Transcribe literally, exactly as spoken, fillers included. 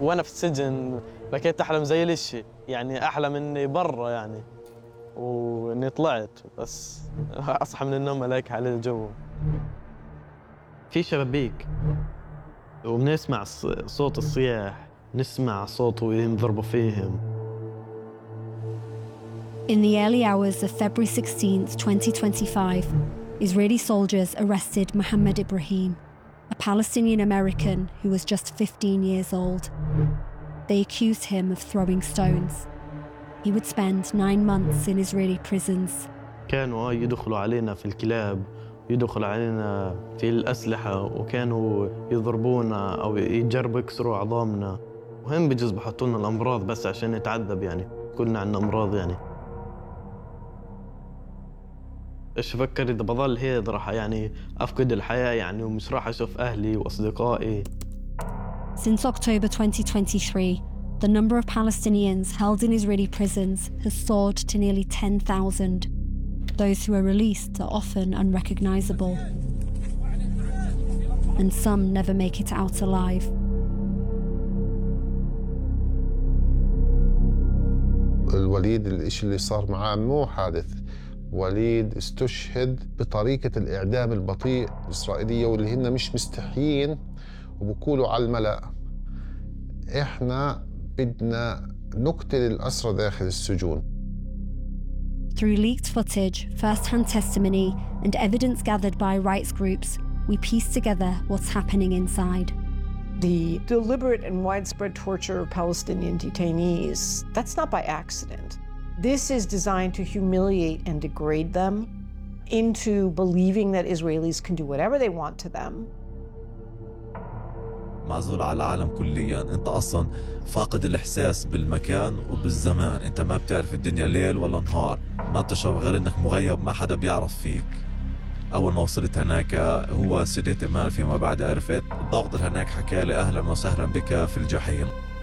وأنا في السجن بكيت أحلم زي الإشي، يعني أحلم إني برا يعني وإني طلعت، بس أصحى من النوم ألاقي على الجو في شبابيك وبنسمع صوت الصياح، نسمع صوت وهم ضربوا فيهم. In the early hours of February sixteenth, twenty twenty-five, Israeli soldiers arrested Mohammed Ibrahim, a Palestinian American who was just fifteen years old. They accused him of throwing stones. He would spend nine months in Israeli prisons. كانوا يدخلوا علينا في الكلاب، يدخلوا علينا في الأسلحة، وكانوا يضربونا أو يجربوا يكسروا عظامنا، وهم بجوز بحطوا لنا الأمراض بس عشان نتعذب، يعني كلنا عندنا أمراض يعني. إيش فكر إذا بضل هيك راح يعني أفقد الحياة يعني، ومش راح أشوف أهلي وأصدقائي. Since October twenty twenty-three, the number of Palestinians held in Israeli prisons has soared to nearly ten thousand. Those who are released are often unrecognizable, and some never make it out alive. الوليد الإشي اللي صار معاه مو حادث، وليد استشهد بطريقة الإعدام البطيء الإسرائيلية، واللي هن مش مستحيين وبقولوا على الملأ إحنا بدنا نقتل الأسرى داخل السجون. Through leaked footage, first-hand testimony, and evidence gathered by rights groups, we piece together what's happening inside. The deliberate and widespread torture of Palestinian detainees, that's not by accident. This is designed to humiliate and degrade them into believing that Israelis can do whatever they want to them. معزول على العالم كليا، انت اصلا فاقد الاحساس بالمكان وبالزمان، انت ما بتعرف الدنيا ليل ولا نهار، ما بتشعر غير انك مغيب، ما حدا بيعرف فيك. اول ما وصلت هناك هو سيدة ايمان فيما بعد عرفت، الضابط هناك حكى لي اهلا وسهلا بك في الجحيم.